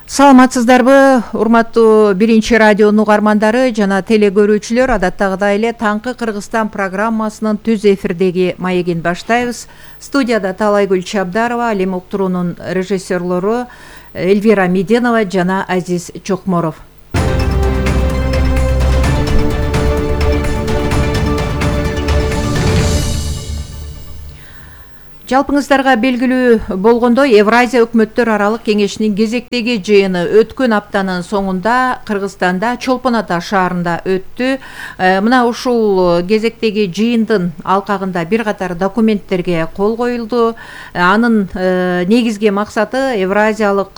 Саламатсыздарбы, урматтуу биринчи радионун угармандары жана теле көрүүчүлөр, адаттагыдай эле таңкы Кыргызстан программасынын түз эфирдеги маегин баштайбыз. Студияда Талайгүл Чабдарова, ал эми уктуруунун режиссерлору Эльвира Меденова жана Азиз Чокморов. Жалпыңыздарга белгилүү болгондой, Евразия өкмөттөр аралык кеңешинин кезектеги жыйыны өткөн аптанын соңунда Кыргызстанда Чолпон Ата шаарында өттү. Мына ушул кезектеги жыйындын алкагында бир катар документтерге кол коюлду. Анын негизги максаты Евразиялык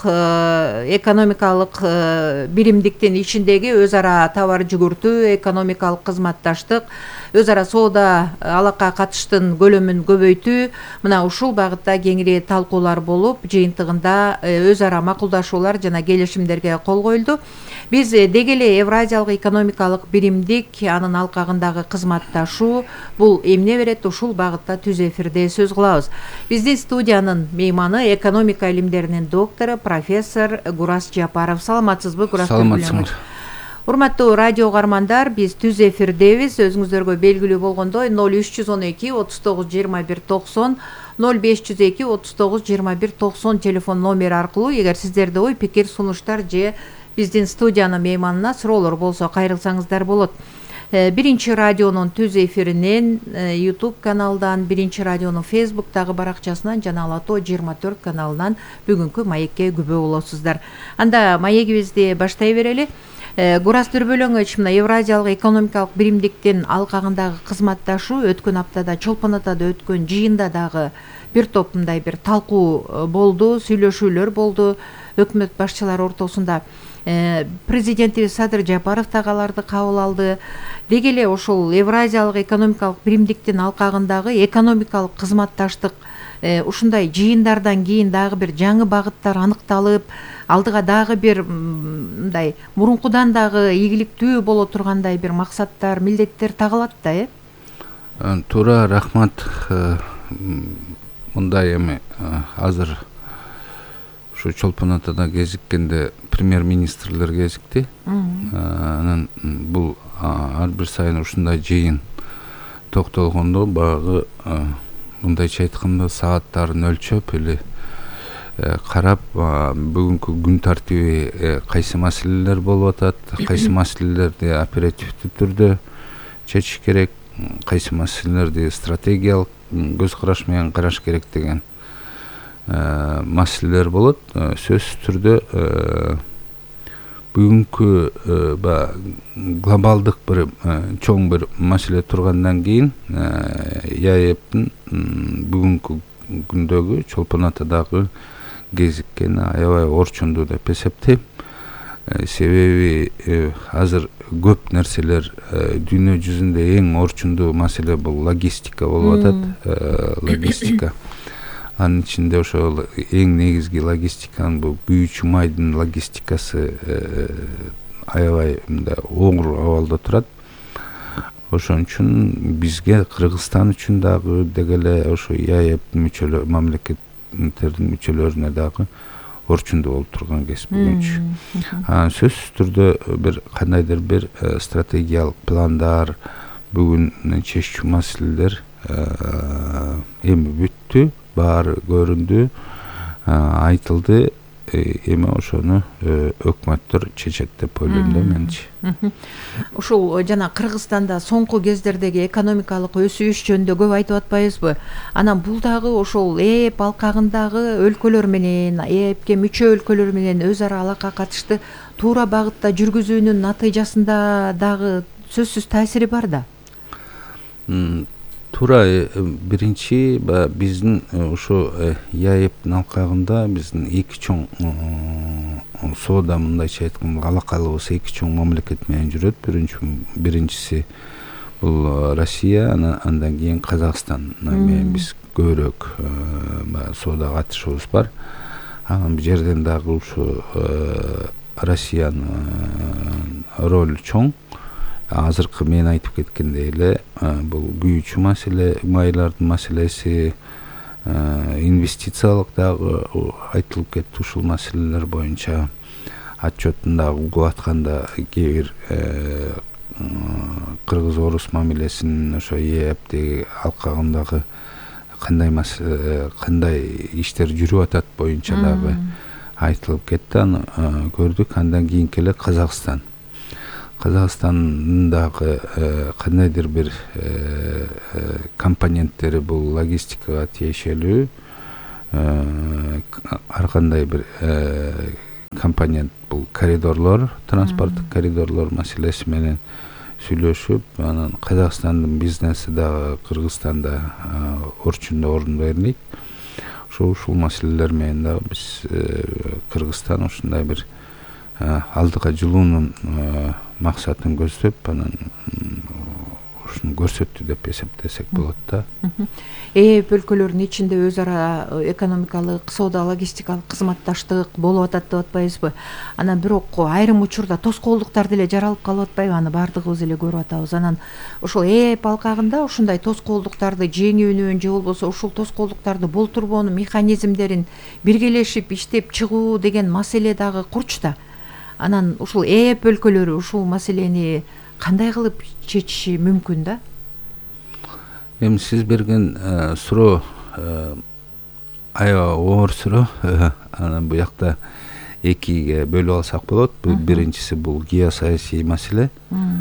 экономикалык биримдиктин ичиндеги өз ара товар жүгүртүү, экономикалык кызматташтык, өз ара соода алакка катыштын көлөмүн көбөйтүү. Мына ушул багытта кеңири талкуулар болуп, жыйынтыгында өз ара макулдашуулар жана келишимдерге кол коюлду. Биз деги эле Евразиялык экономикалык биримдик, анын алкагындагы кызматташуу бул эмне берет, ушул багытта түз эфирде сөз кылабыз. Биздин студиянын мейманы экономика илимдеринин доктору, профессор Гурас Жапаров. Саламатсызбы, Гурас? Саламатсызбы. Урматтуу радио угармандар, биз түз эфирдебиз. Өзүңүздөргө белгилүү болгондой 0312 39 21 90, 0502 39 21 90 телефон номери аркылуу эгер сиздерде ой, пикир, сунуштар же биздин студиянын мейманына суроолор болсо кайрылсаңыздар болот. Биринчи радионун түз эфиринен, YouTube каналдан, биринчи радионун Facebooktагы баракчасынан жана Алато 24 каналынан бүгүнкү маекке күбө болосуздар. Анда маегибизди баштай берели. Гурас Дүрбөлөңүч, мына Евразиялык экономикалык биримдиктин алкагындагы кызматташуу өткөн аптада Чолпон Атада өткөн жыйында дагы бир топ мындай бир талкуу болду, сүйлөшүүлөр болду өкмөт башчылары ортосунда. Президентибиз Садыр Жапаров тагаларды кабыл алды. Деги эле ошол Евразиялык экономикалык биримдиктин алкагындагы экономикалык кызматташтык ушундай жыйындардан кийин дагы бир жаңы багыттар аныкталып, алдыга дагы бир мындай мурункудан дагы ийгиликтүү боло тургандай бир максаттар, милдеттер тагылат да, Туура, рахмат. Мындай эми азыр ушу Чолпон Атада кезиккенде премьер-министрлер кезикти. Анан бул ар бир сайын ушундай жыйын токтолгондо багы мындайча айтканда сааттарын өлчөп эле карап, бүгүнкү күн тартиби кайсы маселелер болуп атат, кайсы маселелерди оперативдүү түрдө чечиш керек, кайсы маселелерди стратегиялык көз караш менен караш керек деген маселелер болот. Сөзсүз түрдө бүгүнкү глобалдык бир чоң бир маселе тургандан кийин ЕАЭБтин бүгүнкү күндөгү Чолпон Атадагы кезиккени аябай орчундуу деп эсептейм. Себеби азыр көп нерселер дүйнө жүзүндө эң орчундуу маселе бул логистика болуп атат. Логистика. Анын ичинде ошол эң негизги логистиканын бул күйүүчү майдын логистикасы аябай мындай оор абалда турат. Ошон үчүн бизге, Кыргызстан үчүн дагы деги эле ошо ЕАЭБ мүчөлөр, мамлекеттердин мүчөлөрүнө дагы орчундуу болуп турган кесип бүгүнчү. Сөзсүз түрдө бир кандайдыр бир стратегиялык пландар, бүгүн чечүү маселелер эми бүттү, баары көрүндү, айтылды. Эми ошону өкмөттөр чечет деп ойлойм да менчи. Ушул жана Кыргызстанда соңку кездердеги экономикалык өсүш жөнүндө көп айтып атпайбызбы? Анан бул дагы ошол ЭЭП алкагындагы өлкөлөр менен, ЭЭПке мүчө өлкөлөр менен өз ара алакка катышты туура багытта жүргүзүүнүн натыйжасында дагы сөзсүз таасири бар да. Туура, биринчи биздин ушу ЕАЭБтин алкагында биздин эки чоң соода, мындайча айтканда алакалыбыз эки чоң мамлекет менен жүрөт. Биринчиси бул Россия, андан кийин Казакстан менен биз көбүрөөк соода катышыбыз бар. Анан бул жерден дагы ушу Россиянын ролу чоң. Азыркы мен айтып кеткендей эле бул күйүүчү маселе, майлардын маселеси, инвестициялык дагы айтылып кетти ушул маселелер боюнча. Отчетунда угуп атканда кээ бир кыргыз орус мамилесинин ошо ээптеги алкагындагы кандай иштер жүрүп атат боюнча дагы айтылып кетти. Аны көрдүк. Андан кийинки эле Казакстандын дагы кандайдыр бир компоненттери бул логистикага тиешелүү, ар кандай бир компонент бул коридорлор, транспорттук коридорлор маселеси менен сүйлөшүп, анан Казакстандын бизнеси дагы Кыргызстанда орчундо орун берилет. Ушул маселелер менен дагы биз Кыргызстан ушундай бир алдыга жылуунун максатын көздөп, анан ушуну көрсөттү деп эсептесек болот да. Өлкөлөрдүн ичинде өз ара экономикалык, соода логистикалык кызматташтык болуп атат деп атпайбызбы? Анан бирок айрым учурда тоскоолдуктар деле жаралып калып атпайбы? Аны бардыгыбыз эле көрүп атабыз. Анан ошол алкагында ушундай тоскоолдуктарды жеңүүнүн же болбосо ушул тоскоолдуктарды болтурбоонун механизмдерин биргелешип иштеп чыгуу деген маселе дагы курчта. Анан ушул өлкөлөрү ушул маселени кандай кылып чечиши мүмкүн да? Эми сиз берген суроо аябай оор суроо. Анан бу жакта экиге бөлүп алсак болот. Биринчиси бул геосаясий маселе.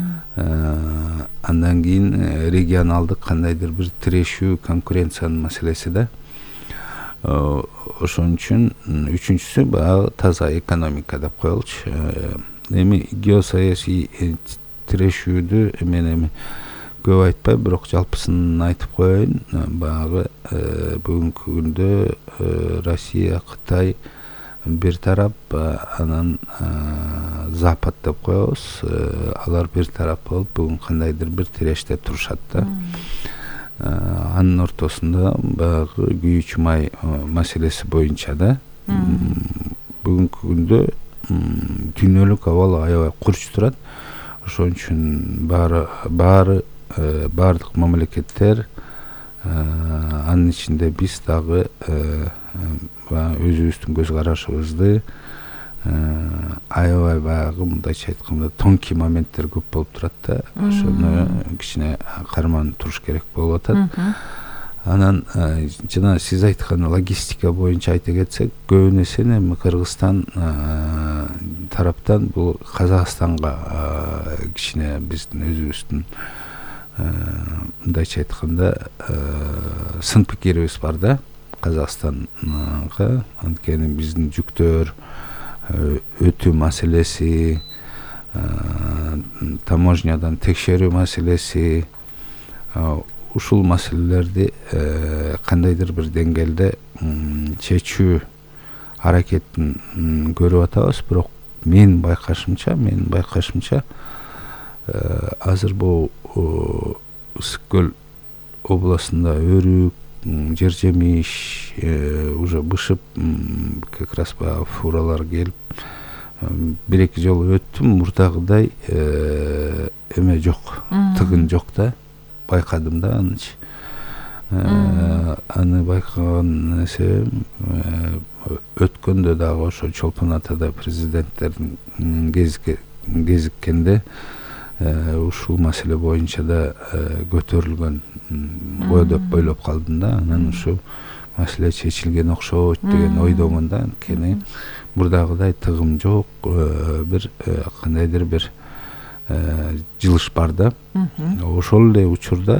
Андан кийин регионалдык кандайдыр бир тирешүү, конкуренциянын маселеси да. Ошон үчүн үчүнчүсү баягы таза экономика деп коелучу. Эми геосаясий тирешүүдү мен эми көп айтпай, бирок жалпысын айтып коеюн. Баягы бүгүнкү күндө Россия, Кытай бир тарап, анан Запад деп коебуз. Алар бир тарап болуп бүгүн кандайдыр бир тирештеп турушат да. Анын ортосунда баягы күйүүчү май маселеси боюнча да бүгүнкү күндө дүйнөлүк абал аябай курч турат. Ошон үчүн баардык мамлекеттер, анын ичинде биз дагы өзүбүздүн көз карашыбызды аябай баягы мындайча айтканда тонкий моменттер көп болуп турат да. Ошону кичине карманып туруш керек болуп атат. Анан жана сиз айткан логистика боюнча айта кетсек, көбүн эсен эми Кыргызстан тараптан бул Казакстанга кичине биздин өзүбүздүн мындайча айтканда сын пикирибиз бар да Казакстанга. Анткени биздин жүктөр, өтүү маселеси, таможнядан текшерүү маселеси, ушул маселелерди кандайдыр бир деңгээлде чечүү аракетин көрүп атабыз. Бирок менин байкашымча азыр бул Ысык көл областында өрүк, жер-жемиш уже бышып, как раз баягы фуралар келип, бир-эки жолу өттүм, мурдагыдай эме жок, тыгын жок да. Байкадым да анычы. Аны байкаган себебим өткөндө дагы ошо Чолпон Атада президенттердин кезиккенде ушул маселе боюнча да көтөрүлгөн ой деп ойлоп калдым да. Анан ушул маселе чечилген окшойт деген ойдомун да. Анткени мурдагыдай тыгым жок, бир кандайдыр бир жылыш бар да. Ошол эле учурда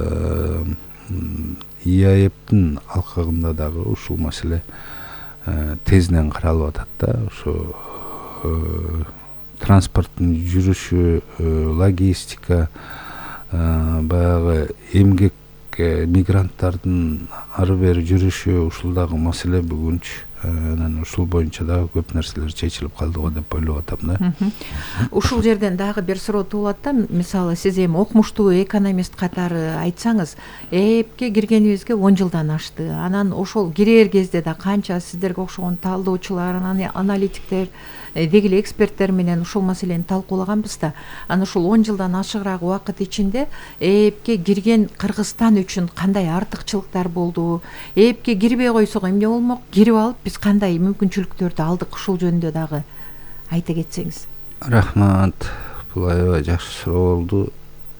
ИАЭПтин алкагында дагы ушул маселе тезинен каралып атат да. Ошо транспорттун жүрүшү, логистика, баягы эмгек мигранттардын ары бери жүрүшү, ушул дагы маселе бүгүнчү анан ушул боюнча дагы көп нерселер чечилип калды го деп ойлоп атам да. Ушул жерден дагы бир суроо туулат да, мисалы сиз эми окумуштуу экономист катары айтсаңыз, эпке киргенибизге 10 жылдан ашты. Анан ошол кирер кезде да канча сиздерге окшогон талдоочулар, аналитиктер, деги эле эксперттер менен ушул маселени талкуулаганбыз да. Анан ушул 10 жылдан ашыгыраак убакыт ичинде эпке кирген Кыргызстан үчүн кандай артыкчылыктар болду? Эпке кирбей койсок эмне болмок? Кирип алып биз кандай мүмкүнчүлүктөрдү алдык? Ушул жөнүндө дагы айта кетсеңиз. Рахмат. Бул аябай жакшы суроо болду.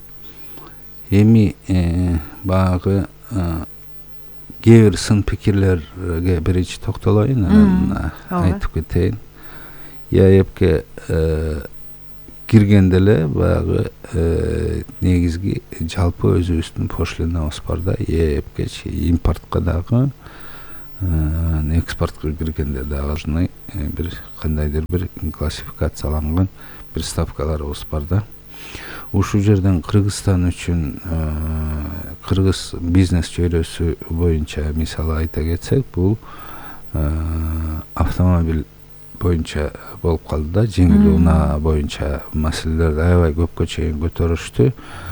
Эми багы кээ бир сын пикирлерге биринчи токтолоюн, анан айтып кетейин. ЕАЭПке киргенде эле баягы негизги жалпы өзүбүздүн пошлинабыз бар да, ЕАЭПке импортко дагы экспортко киргенде дагы бир кандайдыр бир классификацияланган бир ставкаларыбыз бар да. Ушул жерден Кыргызстан үчүн кыргыз бизнес чөйрөсү боюнча мисалы айта кетсек, бул автомобиль боюнча болуп калды да, жеңил унаа боюнча маселелерди аябай көпкө чейин көтөрүштү.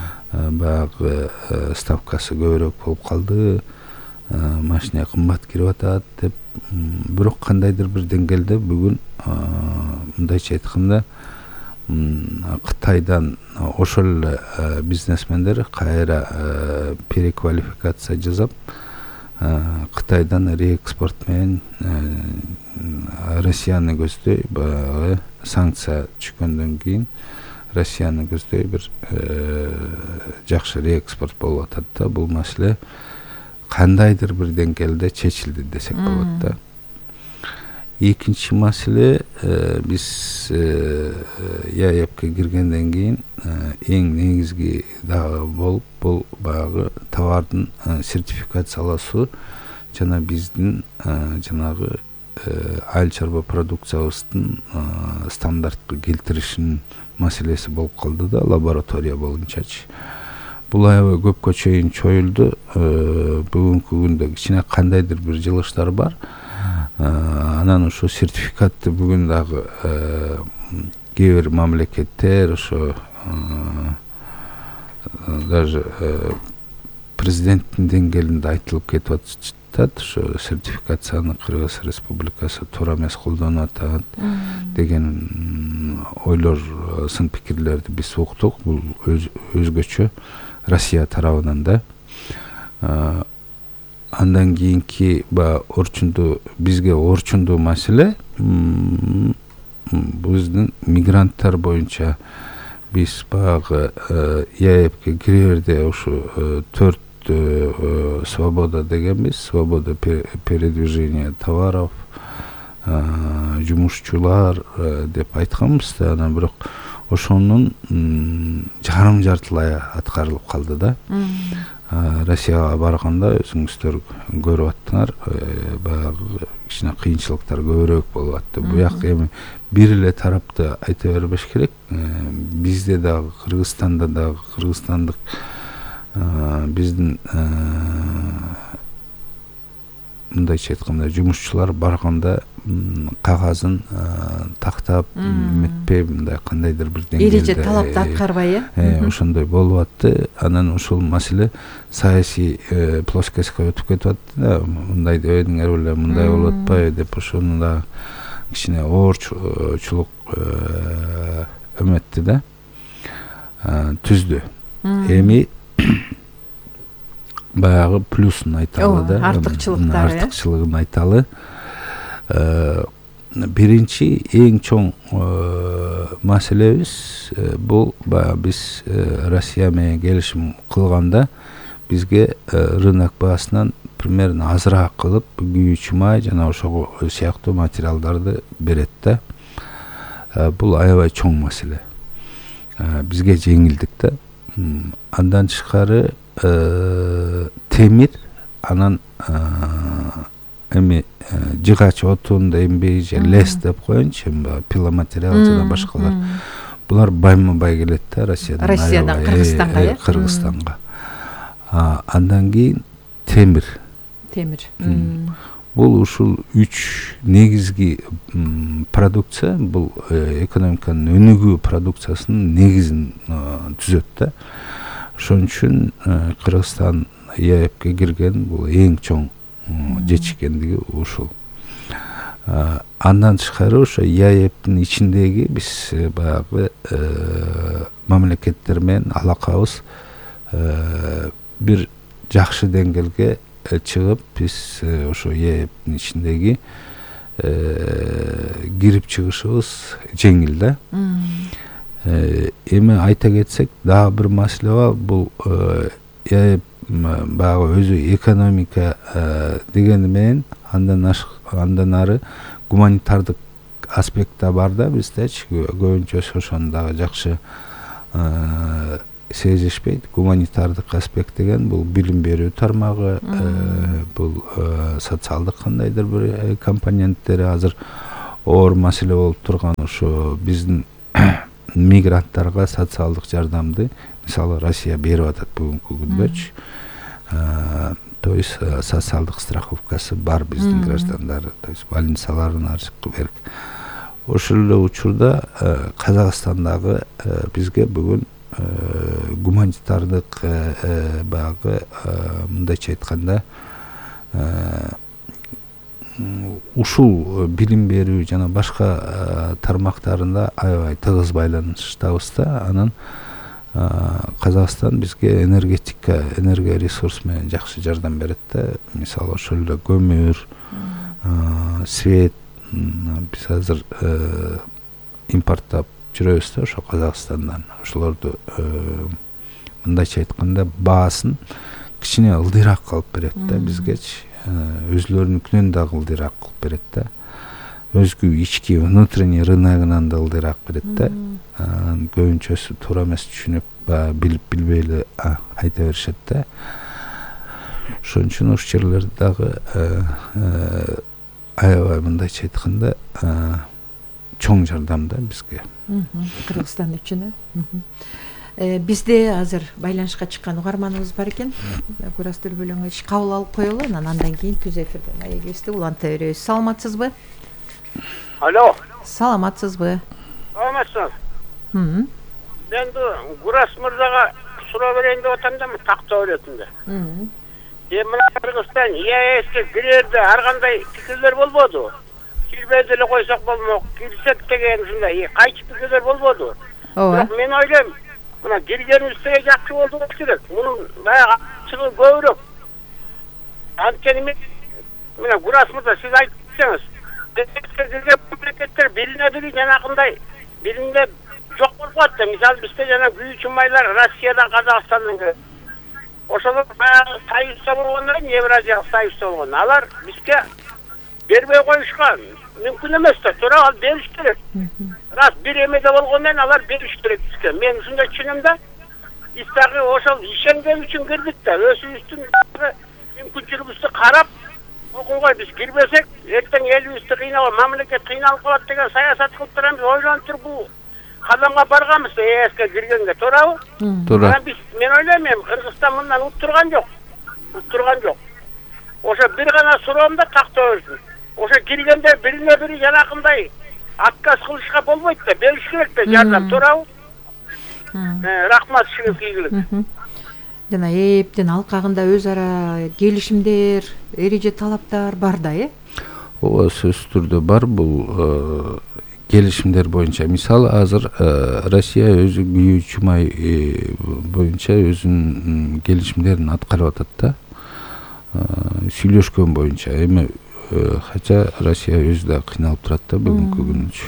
Баягы ставкасы көбүрөөк болуп калды, машина кымбат кирип атат деп, бирок кандайдыр бир деңгээлде бүгүн мындайча айтканда Кытайдан ошол эле бизнесмендер кайра переквалификация жасап, Кытайдан реэкспорт менен Россияны көздөй, баягы санкция түшкөндөн кийин Россияны көздөй бир жакшы реэкспорт болуп атат да. Бул маселе кандайдыр бир деңгээлде чечилди десек болот да. Экинчи маселе, биз ЕАЭПке киргенден кийин эң негизги дагы болуп, бул баягы товардын сертификацияласуу жана биздин жанагы айыл чарба продукциябыздын стандартка келтиришинин маселеси болуп калды да, лаборатория боюнчачы. Бул аябай көпкө чейин чоюлду. Бүгүнкү күндө кичине кандайдыр бир жылыштар бар. Анан ошо сертификатты бүгүн дагы кээ бир мамлекеттер, ошо даже президенттин деңгээлинде айтылып кетип атат, ошо сертификацияны Кыргыз Республикасы туура эмес колдонуп атат деген ойлор, сын пикирлерди биз уктук. Бул өзгөчө Россия тарабынан да. Андан кийинки бизге орчундуу маселе, биздин мигранттар боюнча биз баягы ЕАЭПке кирерде ушу 4 свобода дегенбиз, свобода передвижения товаров, жумушчулар деп айтканбыз да. Анан бирок ошонун жарым-жартылай аткарылып калды да. Россияга барганда өзүңүздөр көрүп аттыңар, баягы кичине кыйынчылыктар көбүрөөк болуп атты. Буяк эми бир эле тарапты айта бербеш керек. Бизде дагы, Кыргызстанда дагы кыргызстандык биздин мындайча айтканда жумушчулар барганда кагазын тактап метпей, мындай кандайдыр бир деңгээлде эреже талапты аткарбай, ошондой болуп атты. Анан ушул маселе саясий плоскостько өтүп кетип атты да. Мындай дебедиңер беле, мындай болуп атпайбы деп, ошону да кичине оорчулук эметти да, түздү. Эми баягы плюсун айталы да, артыкчылыгын айталы. Биринчи эң чоң маселебиз бул, баягы биз Россия менен келишим кылганда бизге рынок баасынан примерно азыраак кылып күйүүчү май жана ошого сыяктуу материалдарды берет да. Бул аябай чоң маселе. Бизге жеңилдик да. Андан тышкары темир, анан эми жыгач отунда эмбей же лес деп коеюнчу, пиломатериал жана башкалар. Булар байма-бай келет да Россиядан Кыргызстанга. Кыргызстанга. Андан кийин темир. бул ушул 3 негизги продукция бул экономиканын өнүгүү продукциясынын негизин түзөт да. Ошон үчүн Кыргызстан ЕАЭПке кирген бул эң чоң жетишкендиги ушул. Андан тышкары ошо ЕАЭПтин ичиндеги биз баягы мамлекеттер менен алакабыз бир жакшы деңгээлге чыгып, биз ошо ЕАЭПтин ичиндеги кирип чыгышыбыз жеңил да. Эми айта кетсек, дагы бир маселе бар. Бул ЕАЭП баягы өзү экономика дегени менен андан ары гуманитардык аспект да бар да биздечи. Көбүнчөсү ошону дагы жакшы сезишпейт. Гуманитардык аспект деген бул билим берүү тармагы, бул социалдык кандайдыр бир компоненттери азыр оор маселе болуп турган ошо биздин мигранттарга социалдык жардамды мисалы Россия берип атат бүгүнкү күндөчү. То есть социалдык страховкасы бар биздин граждандары, то есть больницалардын ачык берик. Ошол эле учурда Казакстандагы бизге бүгүн гуманитардык баягы мындайча айтканда ушул билим берүү жана башка тармактарында аябай тыгыз байланыштабыз да. Анан Казакстан бизге энергия ресурс менен жакшы жардам берет да. Мисалы ошол эле көмүр, свет биз азыр импорттап жүрөбүз да ошо Казакстандан. Ошолорду мындайча айтканда баасын кичине ылдыйраак кылып берет да бизгечи. Өзлөрүнүкүнөн дагы ылдыйраак кылып берет да. Өзгү ички внутренний рыногунан да ылдыйраак берет да. Көбүнчөсү туура эмес түшүнүп, билип билбей эле айта беришет да. Ошон үчүн ошол жерлерде дагы аябай мындайча айтканда чоң жардам да бизге. Кыргызстан үчүн. Бизде азыр байланышка чыккан угарманыбыз бар экен. Курас Дүрбөлөңгө кабыл алып коелу, андан кийин түз эфирден маегибизди уланта беребиз. Саламатсызбы? Алло. Саламатсызбы? Саламатсыз. Мен Курас мырзага суроо берейин деп атам да, тактоо иретинде. Мына Кыргызстан ЕАЭСке кирерде ар кандай пикирлер болбоду. Кирбей деле койсок болмок, кирсек деген ушундай кайчы пикирлер болбоду. Бирок мен ойлойм, мына киргенибизде жакшы болду болуш керек. Мунун баягы чыгы көбүрөөк. Анткени мен мына Курас мырза сиз айтсаңыз, мамлекеттер бирине-бири жанакындай биринде жок болуп атты. Мисалы бизде жана күйүүчү майлар Россиядан Казакстандан келет. Ошолор баягы союзда болгондон кийин Евразиялык союзда болгон. Алар бизге бербей коюшкан мүмкүн эмес да, туура ал бериш керек. Рас бир эмеде болгондон алар бериш керек бизге. Мен ушундай түшүнөм да. Биз дагы ошол ишенген үчүн кирдик да, өзүбүздүн мүмкүнчүлүгүбүздү карап окуйгой биз кирбесек, эртең элибизди кыйнап, мамлекет кыйналып калат деген саясат кылып турабыз. Ойлонуп туруп бул кадамга барганбыз ЕСке киргенге, туурабы? Туура. Мен ойлойм, Кыргызстан мындан уттурган жок. Ошо бир гана суроом да тактоо берсин. Ошо киргенде бирине-бири жанакындай отказ кылышка болбойт да, бериш керек да жардам, туурабы? Рахмат, шүгүр ийгилик. Жана ЕАЭПтин алкагында өз ара келишимдер, эреже талаптар бар да, Ооба, сөзсүз түрдө бар бул келишимдер боюнча. Мисалы азыр Россия өзү күйүүчү май боюнча өзүнүн келишимдерин аткарып атат да. Сүйлөшкөн боюнча. Эми хотя Россия өзү да кыйналып турат да бүгүнкү күнүнчө.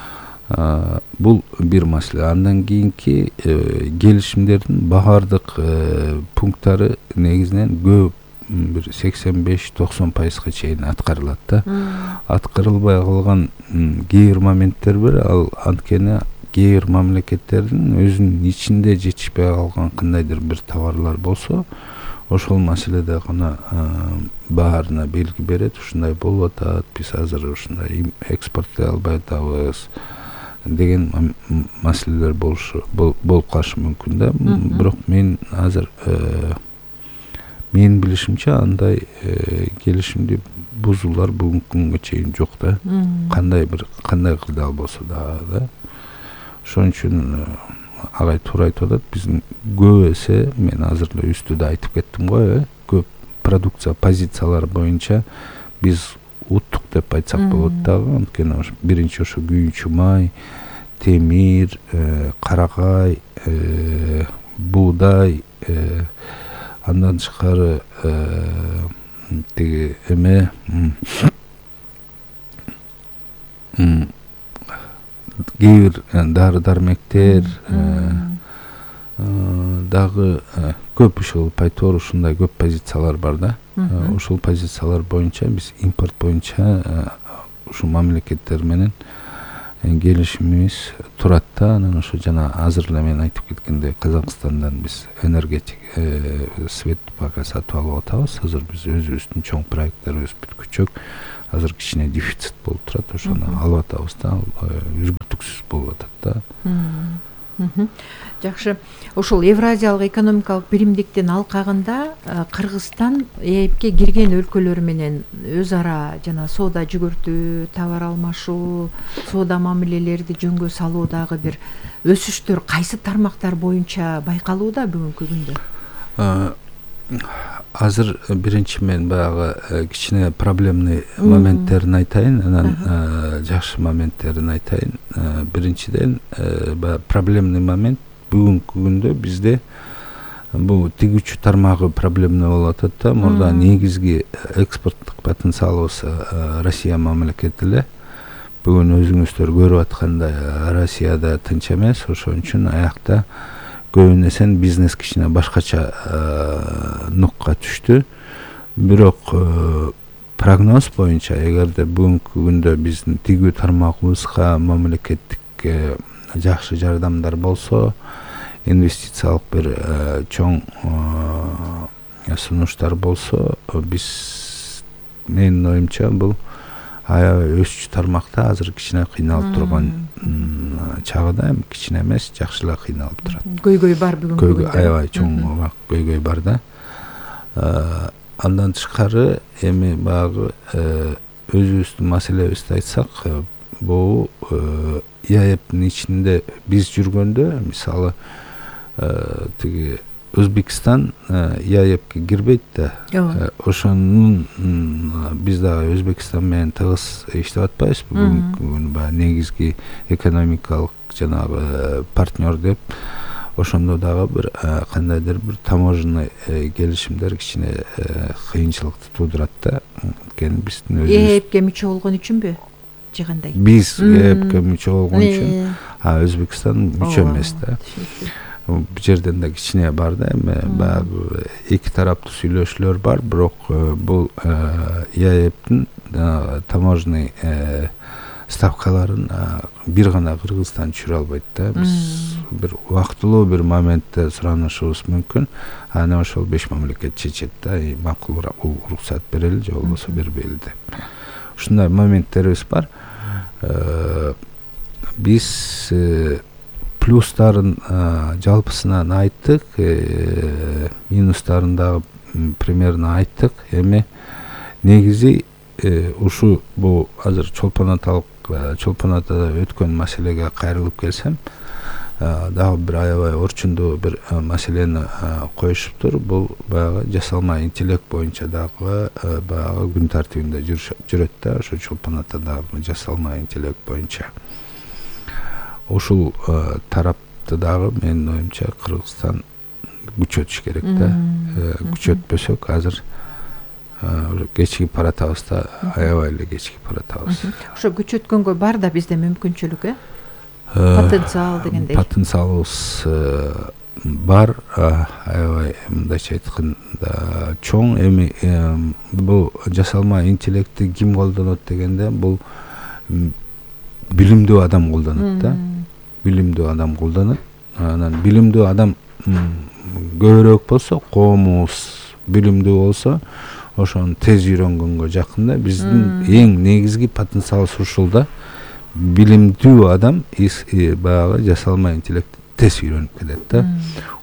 Бул бир маселе. Андан кийинки келишимдердин баардык пункттары негизинен көп бир 85-90% чейин аткарылат да. Аткарылбай калган кээ бир моменттер бар. Ал анткени кээ бир мамлекеттердин өзүнүн ичинде жетишпей калган кандайдыр бир товарлар болсо, ошол маселеде гана баарына белги берет. Ушундай болуп атат, биз азыр ушундай экспорттой албай атабыз деген маселелер болуп калышы мүмкүн да. Бирок мен азыр Менин билишимче андай келишимди бузуулар бүгүнкү күнгө чейин жок да. Кандай кырдаал болсо да. Ошон үчүн агай туура айтып атат. Биздин көп эсе, мен азыр эле үстүдө айтып кеттим го, көп продукция позициялар боюнча биз уттук деп айтсак болот дагы. Анткени биринчи ошо күйүүчү май, темир, карагай, буудай, андан тышкары тиги эме кээ бир дары дармектер дагы көп ушул пайтор ушундай көп позициялар бар да. Ушул позициялар боюнча биз импорт боюнча ушул мамлекеттер менен келишимибиз турат да. Анан ошо жана азыр эле мен айтып кеткендей Казакстандан биз энергетик свет пока сатып алып атабыз. Азыр биз өзүбүздүн чоң проекттерибиз бүткүчөк. Азыр кичине дефицит болуп турат, ошону алып атабыз да. Үзгүлтүксүз болуп атат да. Жакшы. Ошол Евразиялык экономикалык биримдиктин алкагында Кыргызстан ЭЭПке кирген өлкөлөр менен өз ара жана соода жүгүртүү, товар алмашуу, соода мамилелерди жөнгө салуудагы бир өсүштөр кайсы тармактар боюнча байкалууда бүгүнкү күндө? Азыр биринчи мен баягы кичине проблемный моменттерин айтайын, анан жакшы моменттерин айтайын. Биринчиден проблемный момент бүгүнкү күндө бизде бул тигүүчү тармагы проблемный болуп атат да. Мурда негизги экспорттук потенциалыбыз Россия мамлекети эле. Бүгүн өзүңүздөр көрүп аткандай Россияда тынч эмес, ошон үчүн аякта көбүнесе бизнес кичине башкача нукка түштү. Бирок прогноз боюнча эгерде бүгүнкү күндө биздин тигүү тармагыбызга мамлекеттик жакшы жардамдар болсо, инвестициялык бир чоң сунуштар болсо, биз менин оюмча бул аябай өсчү тармакта азыр кичине кыйналып турган чагыда, эми кичине эмес, жакшы эле кыйналып турат. Көйгөй бар бүгүнкү күндө. Аябай чоң көйгөй бар да. Андан тышкары эми баягы өзүбүздүн маселебизди айтсак, бул ЭЭПтин ичинде биз жүргөндө, мисалы тиги Өзбекстан ЭЭПке кирбейт да. Ошонун биз дагы Өзбекстан менен тыгыз иштеп атпайбызбы? Бүгүнкү күндө баягы негизги экономикалык жанагы партнер деп. Ошондо дагы бир кандайдыр бир таможенный келишимдер кичине кыйынчылыкты туудурат да. Анткени биздин өзүбүз ЭЭПке мүчө болгон үчүнбү? Же кандай? Биз ЭЭПке мүчө болгон үчүн, Өзбекстан мүчө эмес да. Бул жерден да кичине бар да, эми баягы эки тараптуу сүйлөшүүлөр бар, бирок бул ЭЭПтин таможенный ставкаларын бир гана Кыргызстан түшүрө албайт да. Биз бир убактылуу бир моментте суранышыбыз мүмкүн. Аны ошол 5 мамлекет чечет да, макулураак уруксат берели же болбосо бербейли деп. Ушундай моменттерибиз бар. Биз плюстарын жалпысынан айттык, минустарын дагы примерно айттык. Эми негизи ушу бул азыр Чолпон Атада өткөн маселеге кайрылып келсем, дагы бир аябай орчундуу бир маселени коюшуптур. Бул баягы жасалма интеллект боюнча дагы баягы күн тартибинде жүрөт да, ошо Чолпон Атадагы жасалма интеллект боюнча. Ушул тарапты дагы менин оюмча Кыргызстан күчөтүш керек да. Күчөтпөсөк азыр кечигип баратабыз да, аябай эле кечигип баратабыз. Ошо күчөткөнгө бар да бизде мүмкүнчүлүк, потенциал дегендей. Потенциалыбыз бар, аябай мындайча айтканда чоң. Эми бул жасалма интеллектти ким колдонот дегенде, бул билимдүү адам колдонот да. Билимдүү адам колдонот. Анан билимдүү адам көбүрөөк болсо, коомубуз билимдүү болсо, ошону тез үйрөнгөнгө жакын да. Биздин эң негизги потенциалыбыз ушул да. Билимдүү адам баягы жасалма интеллектти тез үйрөнүп кетет да.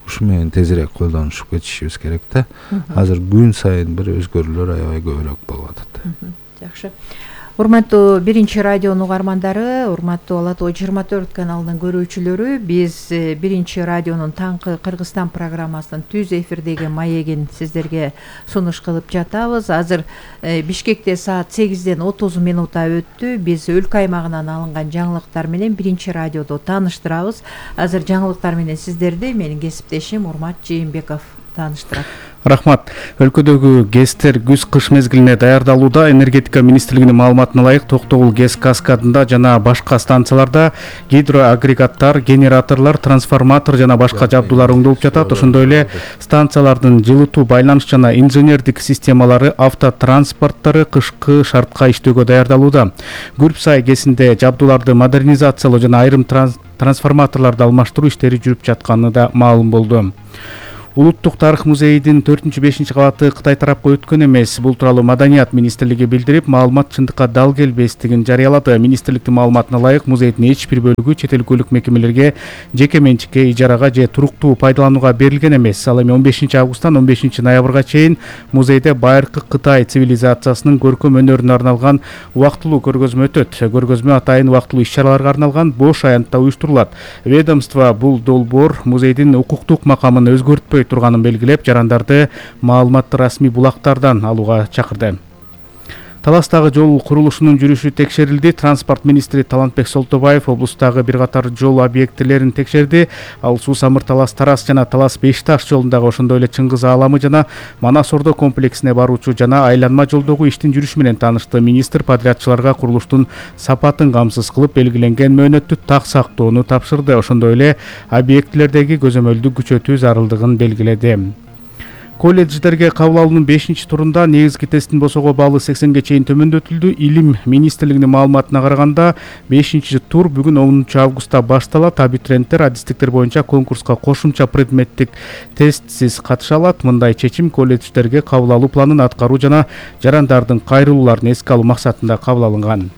ушу менен тезирээк колдонушуп кетишибиз керек да. Азыр күн сайын бир өзгөрүүлөр аябай көбүрөөк болуп атат. Жакшы. Урматтуу биринчи радионун угармандары, урматтуу Ала Тоо 24 каналынын көрүүчүлөрү, биз биринчи радионун таңкы Кыргызстан программасынын түз эфирдеги маегин сиздерге сунуш кылып жатабыз. Азыр Бишкекте саат 8-ден 30 минута өттү. Биз өлкө аймагынан алынган жаңылыктар менен биринчи радиодо тааныштырабыз. Азыр жаңылыктар менен сиздерди менин кесиптешим Урмат Жээнбеков тааныштырат. Рахмат. Өлкөдөгү ГЭСтер күз-кыш мезгилине даярдалууда. Энергетика министрлигинин маалыматына ылайык Токтогул ГЭС каскадында жана башка станцияларда гидроагрегаттар, генераторлор, трансформатор жана башка жабдуулар оңдолуп жатат. Ошондой эле станциялардын жылытуу, байланыш жана инженердик системалары, автотранспорттары кышкы шартка иштөөгө даярдалууда. Күрпсай ГЭСинде жабдууларды модернизациялоо жана айрым трансформаторлорду алмаштыруу иштери жүрүп жатканы да маалым болду. Улуттук тарых музейинин 4-5 кабаты Кытай тарапка өткөн эмес. Бул тууралуу Маданият министрлиги билдирип, маалымат чындыкка дал келбестигин жарыялады. Министрликтин маалыматына ылайык, музейдин эч бир бөлүгү чет өлкөлүк мекемелерге, жеке менчикке, ижарага же туруктуу пайдаланууга берилген эмес. Ал эми 15 августтан 15 ноябрга чейин музейде байыркы Кытай цивилизациясынын көркөм өнөрүнө арналган убактылуу көргөзмө өтөт. Көргөзмө атайын убактылуу иш-чараларга арналган бош аянтта уюштурулат. Ведомство бул долбоор музейдин укуктук макамын өзгөртпөй турганын белгилеп, жарандарды маалыматты расмий булактардан алууга чакырды. Таластагы жол курулушунун жүрүшү текшерилди. Транспорт министри Талантбек Солтобаев облустагы бир катар жол объектилерин текшерди. Ал Суу-Самыр Талас-Тарас жана Талас-Бешташ жолундагы, ошондой эле Чыңгыз Ааламы жана Манас-Ордо комплексине баруучу жана айланма жолдогу иштин жүрүшү менен таанышты. Министр подрядчыларга курулуштун сапатын камсыз кылып, белгиленген мөөнөттү так сактоону тапшырды. Ошондой эле объектилердеги көзөмөлдү күчөтүү зарылдыгын белгиледи. Колледждерге кабыл алуунун 5-турунда негизги тесттин босоого баалы 80ге чейин төмөндөтүлдү. Илим министрлигинин маалыматына караганда 5-тур бүгүн 10 августта башталат. Абитуриенттер адистиктер боюнча конкурска кошумча предметтик тестсиз катыша алат. Мындай чечим колледждерге кабыл алуу планын аткаруу жана жарандардын кайрылууларын эске алуу максатында кабыл алынган.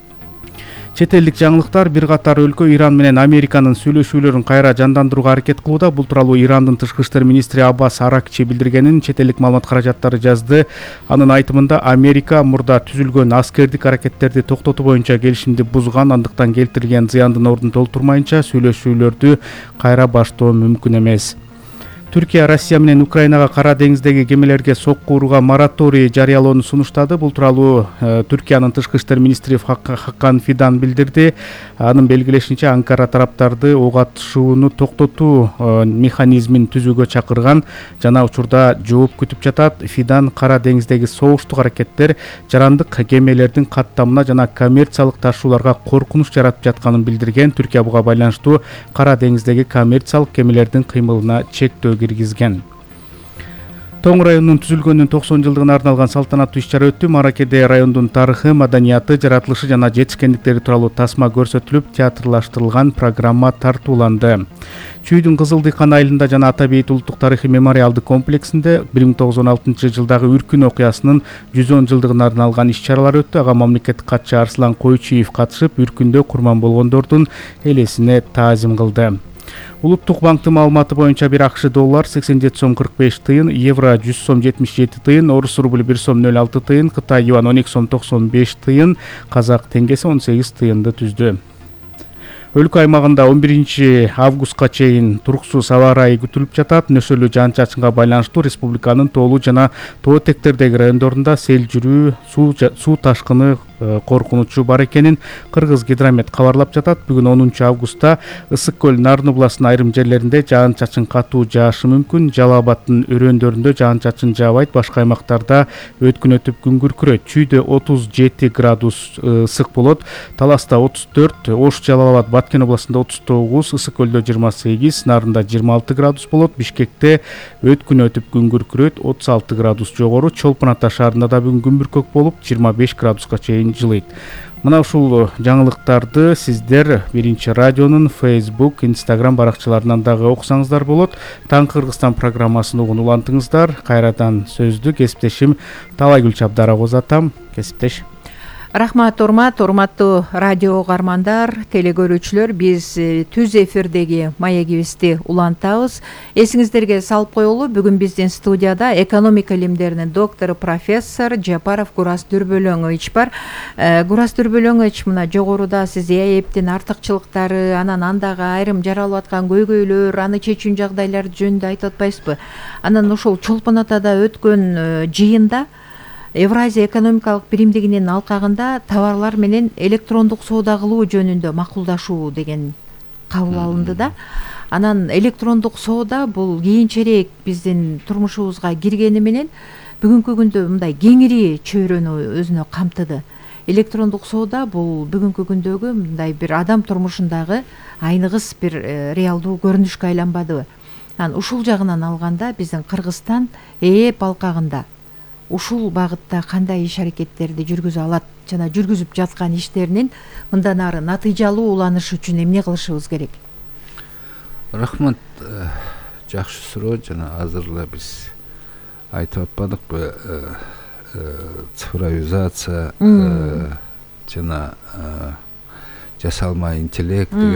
Чет элдик жаңылыктар: бир катар өлкө Иран менен Американын сүйлөшүүлөрүн кайра жандандырууга аракет кылууда. Бул тууралуу Ирандын тышкы иштер министри Аббас Аракчи билдиргенин чет элдик маалымат каражаттары жазды. Анын айтымында, Америка мурда түзүлгөн аскердик аракеттерди токтотуу боюнча келишимди бузган, андыктан келтирилген зыяндын ордун толтурмайынча сүйлөшүүлөрдү кайра баштоо мүмкүн эмес. Түркия Россия менен Украинага Кара деңиздеги кемелерге сокку урууга мораторий жарыялоону сунуштады. Бул тууралуу Түркиянын тышкы иштер министри Хакан Фидан билдирди. Анын белгилешинче, Анкара тараптарды ок атышууну токтотуу механизмин түзүүгө чакырган жана учурда жооп күтүп жатат. Фидан Кара деңиздеги согуштук аракеттер жарандык кемелердин каттамына жана коммерциялык ташууларга коркунуч жаратып жатканын билдирген. Түркия буга байланыштуу Кара деңиздеги коммерциялык кемелердин кыймылына чектөө киргизген. Тоң районунун түзүлгөнүнүн 90 жылдыгына арналган салтанаттуу иш-чара өттү. Маракеде райондун тарыхы, маданияты, жаратылышы жана жетишкендиктери тууралуу тасма көрсөтүлүп, театрлаштырылган программа тартууланды. Чүйдүн Кызыл Дыйкан айылында жана Ата Бейит улуттук тарыхый мемориалдык комплексинде 1916 жылдагы Үркүн окуясынын 110 жылдыгына арналган иш-чаралар өттү. Ага мамлекеттик катчы Арслан Койчуев катышып, Үркүндө курман болгондордун элесине таазим кылды. Улуттук банктын маалыматы боюнча бир АКШ доллар 87 сом 45 тыйын, евро 100 сом 77 тыйын, орус рубль 1 сом 06 тыйын, Кытай юан 12 сом 95 тыйын, казак теңгеси 18 тыйынды түздү. Өлкө аймагында 11 августка чейин туруксуз аба ырайы күтүлүп жатат. Нөсөлүү жаан-чачынга байланыштуу республиканын тоолуу жана тоо этектердеги райондорунда сел жүрүү, суу ташкыны коркунучу бар экенин Кыргыз гидромет кабарлап жатат. Бүгүн 10 августта Ысык көл Нарын областынын айрым жерлеринде жаан-чачын катуу жаашы мүмкүн. Жалал Абадтын өрөөндөрүндө жаан-чачын жаабайт, башка аймактарда өткүнөтүп күн күркүрөйт. Чүйдө 37 градус ысык болот, Таласта 34, Ош, Жалал Абад, Баткен областында 39, Ысык көлдө 28, Нарында 26 градус болот. Бишкекте өткүнөтүп күн күркүрөйт, 36 градус жогору. Чолпон Ата шаарында да бүгүн күн бүркөк болуп, 25 градуска чейин жылыйт. Мына ушул жаңылыктарды сиздер биринчи радионун Facebook, Instagram баракчаларынан дагы окусаңыздар болот. Таңкы Кыргызстан программасын угун улантыңыздар. Кайрадан сөздү кесиптешим Талайгүл Чабдарова узатам. Кесиптеш. Рахмат, урматтуу радио угармандар, телекөрүүчүлөр, биз түз эфирдеги маегибизди улантабыз. Эсиңиздерге салып коелу, бүгүн биздин студияда экономика илимдеринин доктору профессор Жапаров Гурас Дүрбөлөңович бар. Гурас Дүрбөлөңович, мына жогоруда сиз ЭЭПтин артыкчылыктары, анан андагы айрым жаралып аткан көйгөйлөр, аны чечүүн жагдайлар жөнүндө айтып атпайсызбы? Анан ошол Чолпон Атада өткөн жыйында Евразия экономикалык биримдигинин алкагында товарлар менен электрондук соода кылуу жөнүндө макулдашуу деген кабыл алынды да. Анан электрондук соода бул кийинчерээк биздин турмушубузга киргени менен бүгүнкү күндө мындай кеңири чөйрөнү өзүнө камтыды. Электрондук соода бул бүгүнкү күндөгү мындай бир адам турмушундагы айныгыс бир реалдуу көрүнүшкө айланбадыбы? Анан ушул жагынан алганда биздин Кыргызстан ЭЭП алкагында ушул багытта кандай иш аракеттерди жүргүзө алат жана жүргүзүп жаткан иштеринин мындан ары натыйжалуу уланышы үчүн эмне кылышыбыз керек? Рахмат, жакшы суроо. Жана азыр эле биз айтып атпадыкпы, цифровизация жана жасалма интеллект деген